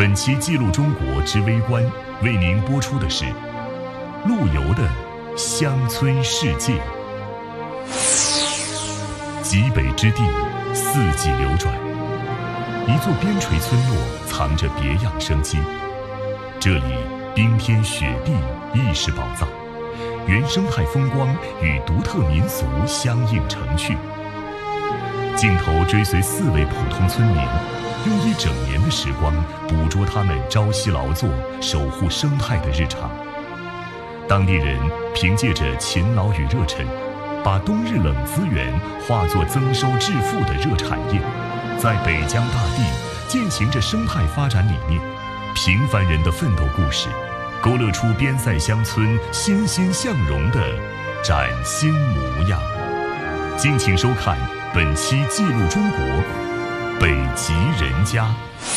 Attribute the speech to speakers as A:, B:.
A: 本期记录中国之微观为您播出的是陆游的乡村世界。极北之地，四季流转，一座边陲村落藏着别样生机。这里冰天雪地亦是宝藏，原生态风光与独特民俗相映成趣。镜头追随4位普通村民，用1整年的时光捕捉他们朝夕劳作、守护生态的日常。当地人凭借着勤劳与热忱，把冬日冷资源化作增收致富的热产业，在北疆大地践行着生态发展理念。平凡人的奋斗故事，勾勒出边塞乡村欣欣向荣的崭新模样。敬请收看本期《记录中国》北极人家。